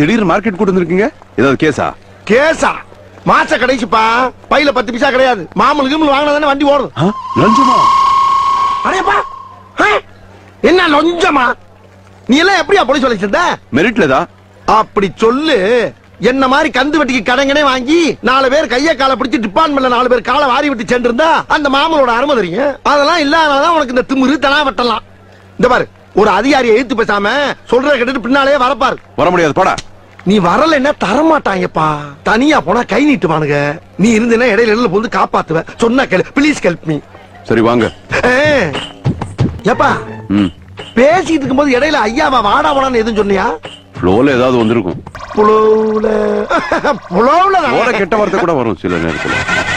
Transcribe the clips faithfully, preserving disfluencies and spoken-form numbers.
திடீர்னு மார்க்கெட் கூட்டு வந்திருக்கீங்க? ஏதாவது கேஸா? கேசா? மாச கடைசிப்பா, பையில பத்து பைசா கிடையாது. மாமூல் கிமூல் வாங்கினா தானே வண்டி ஓடும். லஞ்சமா? அடேப்பா, என்ன லஞ்சமா? நீ எல்லாம் எப்படியா போலீஸ் வேலைக்கு சேர்ந்த? மெரிட்லதா? அப்படி சொல்லு. என்ன மாதிரி கந்து வெட்டிக்கு கடங்கனே வாங்கி நாலு பேர் கைய காலை பிடிச்சி டிபார்ட்மெண்ட்ல நாலு பேர் காலை வாரி விட்டு சென்றிருந்தா அந்த மாமலோட அருமை தெரியும். அதெல்லாம் இல்லாததான் உனக்கு இந்த திமிரு தனா வெட்டலாம். இந்த பாரு, ஒரு அதிகாரியை எழுத்து பேசாம சொல்ற கேட்டுட்டு பின்னாலே வரப்பாரு. வர முடியாது, போடா. நீ வரலன்னா தரமாட்டாங்கப்பா. தனியா போனா கை நீட்டுவானுங்க. நீ இருந்தேன்னா இடையில இடையில வந்து காப்பாத்துவ. சொன்னா கேளு, ப்ளீஸ் ஹெல்ப் மீ. சரி வாங்க. ஏப்பா, பேசிட்டு இருக்கும்போது இடையில ஐயாவா வாடா வாடான்னு எதுவும் சொன்னியா? ஃப்ளோல ஏதாவது வந்திருக்கும். புலோல புலோல ஓட கெட்ட வார்த்தை கூட வரும் சில நேரத்துல.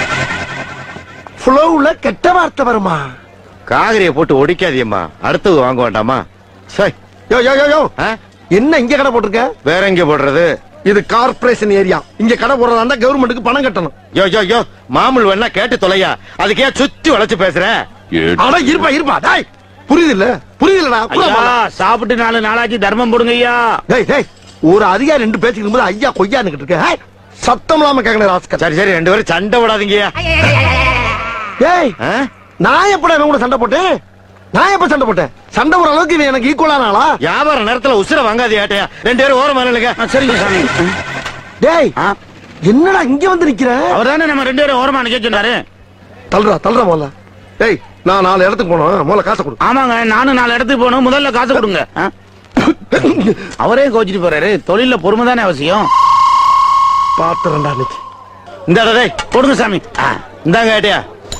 புலோல கெட்ட வார்த்தை வருமா? காகரிய போட்டு ஒடிக்காதியம்மா, அடுத்தது வாங்க வேண்டாமா? சை, யோ யோ யோ யோ, என்ன இங்க கடை போட்டிருக்க? வேற எங்க போடுறது? இது கார்ப்பரேஷன் ஏரியா. இங்க கடை போடுறதா இருந்தா கவர்மெண்ட்டுக்கு பணம் கட்டணும். யோ யோ யோ, மாமூல் வேணா கேட்டு தொலையா, அதுக்கே சுத்தி வளைச்சு பேசுற. அட இருப்பா இருப்பா, டேய் புரியுது இல்ல? புரியுதுலடா. சாப்பிட்டு நாலு நாளாச்சு, தர்மம் போடுங்க ஐயா. டேய் டேய், ஒரு அதிகாரி ரெண்டு பேசிக்கும் போது ஐயா கொய்யான்னு இருக்க. சத்தம் இல்லாம கேட்கணும் ராஸ்கல். சரி சரி, ரெண்டு பேரும் சண்டை விடாதீங்கய்யா. டேய், நான் எப்பட இவன் கூட சண்டை போட்டேன்? நான் எப்ப சண்டை போட்டேன்? சண்டை போற அளவுக்கு இவன் எனக்கு ஈக்குவலான ஆளா? வியாபார நேரத்துல உசுர வாங்காதே ஏட்டையா. ரெண்டு பேரும் ஓரமா நில்லுங்க. சரிங்க சாமி. டேய், என்னடா இங்க வந்து நிக்கிற? அவர்தானே நம்ம ரெண்டு பேரும் ஓரமா நிக்க சொன்னாரு. தள்ளுறா தள்ளுறா முதல்ல. டேய், நான் நாலு இடத்துக்கு போனோம், முதல்ல காசை கொடு. ஆமாங்க, நானும் நாலு இடத்துக்கு போகணும், முதல்ல காசு கொடுங்க. அவரே கோச்சிட்டு போறாரு. தொழில பொறுமை தானே அவசியம். பாத்துறேன்டா இன்னைக்கு. இந்த டேய் கொடுங்க சாமி. இந்தாங்க ஏட்டையா.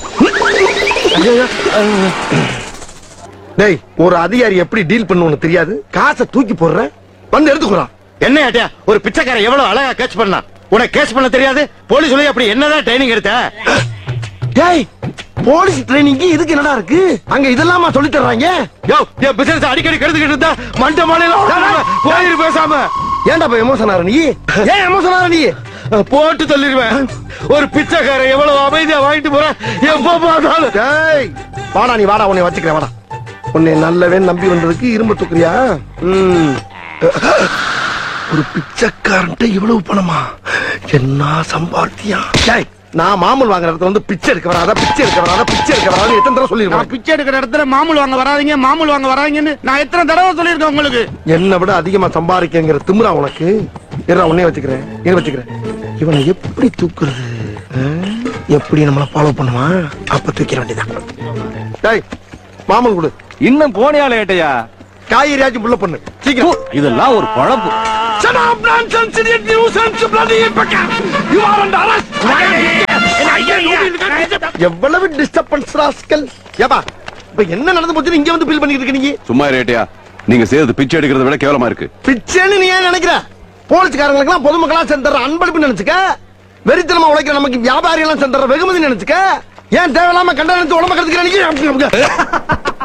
டேய், ஒரு அதிகாரி எப்படி டீல் பண்ணுன்னு தெரியாது. காசை தூக்கி போடுற, வந்து எடுத்துக்குறான். என்ன ஏட்டையா, ஒரு பிச்சைக்கார எவ்வளவு அழகா கேட்ச் பண்ணா, உனக்கு கேட்ச் பண்ண தெரியாது? போலீஸ் சொல்லி அப்படி என்னதான் ட்ரைனிங் எடுத்த? டேய், போலீஸ் ட்ரைனிங் இதுக்கு என்னடா இருக்கு? அங்க இதெல்லாமா சொல்லி தர்றாங்க? யோ, என் பிசினஸ் அடிக்கடி கெடுத்துக்கிட்டு இருந்தா மண்ட மாலையில போயிரு பேசாம. ஏன்டா போய் எமோஷன் ஆற நீ? ஏன் எமோஷன் ஆற நீ? போட்டு சொல்லிடுவேன். ஒரு பிச்சைக்கார எவ்வளவு அமைதியா வாங்கிட்டு போற, எப்ப பார்த்தாலும். டேய், வாடா நீ வாடா, உன்னை வச்சுக்கிறேன் வாடா. உன்னை நல்லவே நம்பி வந்ததுக்கு இரும்பு தூக்குறியா? ஒரு பிச்சைக்காரன்ட்ட இவ்வளவு பணமா? என்ன சம்பாத்தியா? டேய், நான் மாமூல் வாங்குற இடத்துல வந்து பிச்சை எடுக்க வராத, பிச்சை எடுக்க வராத, பிச்சை எடுக்க வராத எத்தனை தடவை சொல்லிருக்கேன்? பிச்சை எடுக்கிற இடத்துல மாமூல் வாங்க வராதீங்க, மாமூல் வாங்க வராதீங்கன்னு நான் எத்தனை தடவை சொல்லியிருக்கேன் உங்களுக்கு? என்னை விட அதிகமா சம்பாதிக்கிற திமிரா உனக்கு? இருடா, உன்னைய வச்சுக்கிறேன், இதை வச்சுக்கிறேன். இவனை எப்படி தூக்குறது? எப்படி நம்மள ஃபாலோ பண்ணுவான்? அப்ப தூக்கிற வேண்டியதான். டேய், மாமூல் கொடு. இன்னும் போனியால ஏட்டையா? காய்கறியாச்சும் புள்ள பண்ணு சீக்கிரம். இதெல்லாம் ஒரு குழப்பு. எவ்வளவு டிஸ்டர்பன்ஸ் ராஸ்கல். ஏப்பா, இப்ப என்ன நடந்து போச்சு இங்க வந்து ஃபீல் பண்ணிட்டு இருக்க நீங்க? சும்மா ரேட்டையா, நீங்க செய்யறது பிச்சை எடுக்கிறத விட கேவலமா இருக்கு. பிச்சைன்னு நீ ஏன் நினைக்கிற? போலீஸ்காரங்களுக்கு எல்லாம் பொதுமக்களா சென்ற அன்பளிப்பு நினைச்சுக்க. வெறித்தனமா உழைக்கிற நமக்கு வியாபாரி எல்லாம் சென்ற வெகுமதி நினைச்சுக்க. ஏன் தேவையில்லாம கண்ட நினைச்சு உடம்பு கருத்துக்கிற நீங்க?